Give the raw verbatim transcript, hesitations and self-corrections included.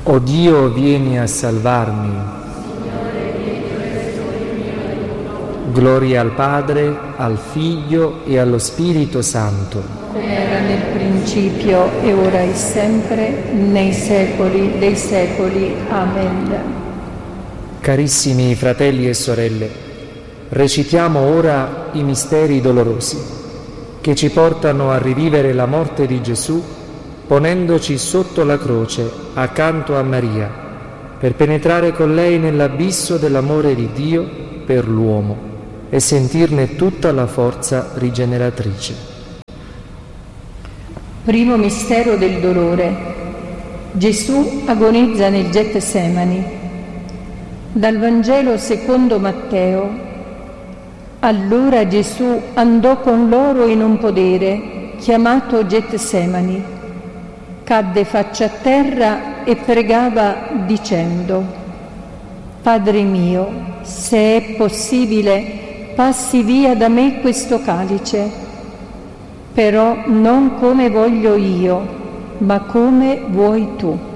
O Dio, vieni a salvarmi. Gloria al Padre, al Figlio e allo Spirito Santo. Come era nel principio, e ora e sempre, nei secoli dei secoli. Amen. Carissimi fratelli e sorelle, recitiamo ora i misteri dolorosi che ci portano a rivivere la morte di Gesù, ponendoci sotto la croce accanto a Maria, per penetrare con lei nell'abisso dell'amore di Dio per l'uomo e sentirne tutta la forza rigeneratrice. Primo mistero del dolore. Gesù agonizza nel Getsemani. Dal Vangelo secondo Matteo. Allora Gesù andò con loro in un podere chiamato Getsemani. Cadde faccia a terra e pregava dicendo: Padre mio, se è possibile, passi via da me questo calice, però non come voglio io, ma come vuoi tu.